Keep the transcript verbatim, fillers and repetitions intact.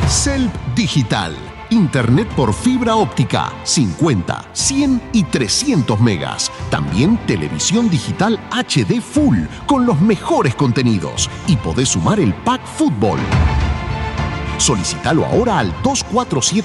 Celp Digital. Internet por fibra óptica, cincuenta, cien y trescientos megas. También televisión digital H D Full con los mejores contenidos. Y podés sumar el Pack Fútbol. Solicítalo ahora al dos cuatro siete